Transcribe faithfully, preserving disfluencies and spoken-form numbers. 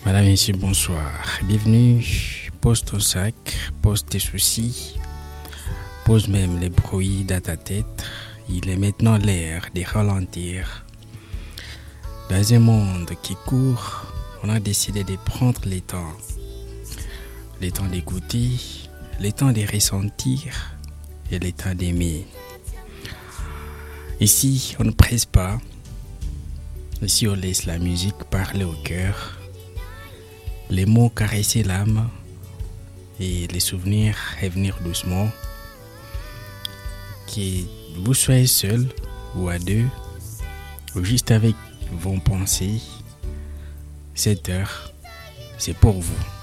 Madame, Monsieur, bonsoir. Bienvenue. Pose ton sac, pose tes soucis, pose même les bruits dans ta tête. Il est maintenant l'heure de ralentir. Dans un monde qui court, on a décidé de prendre le temps. Le temps d'écouter, le temps de ressentir et le temps d'aimer. Ici, on ne presse pas. Ici, on laisse la musique parler au cœur. Les mots caresser l'âme et les souvenirs revenir doucement. Que vous soyez seul ou à deux, ou juste avec vos pensées, cette heure, c'est pour vous.